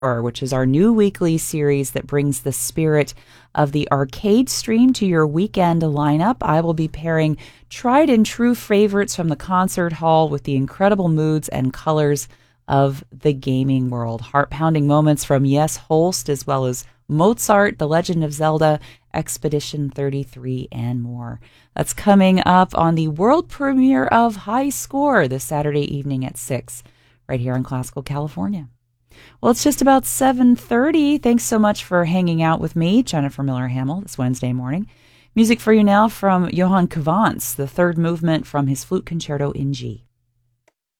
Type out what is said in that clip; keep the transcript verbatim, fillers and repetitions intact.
which is our new weekly series that brings the spirit of the arcade stream to your weekend lineup. I will be pairing tried and true favorites from the concert hall with the incredible moods and colors of the gaming world. Heart-pounding moments from Yes Holst, as well as Mozart, The Legend of Zelda, Expedition thirty-three, and more. That's coming up on the world premiere of High Score this Saturday evening at six, right here in Classical California. Well, it's just about seven thirty. Thanks so much for hanging out with me, Jennifer Miller Hamill, this Wednesday morning. Music for you now from Johann Cavants, the third movement from his Flute Concerto in G.